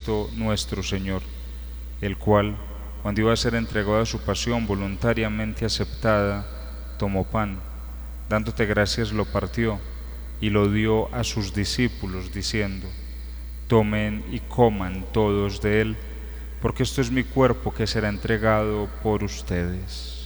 Cristo nuestro Señor, el cual, cuando iba a ser entregado a su pasión voluntariamente aceptada, tomó pan, dándote gracias lo partió y lo dio a sus discípulos, diciendo: tomen y coman todos de él, porque esto es mi cuerpo que será entregado por ustedes.